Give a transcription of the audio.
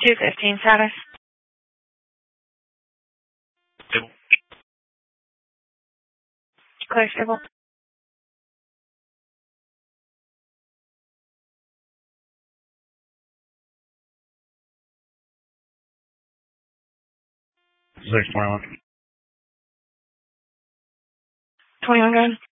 215 status. Stable. Clear stable. Six 21. 21 gun.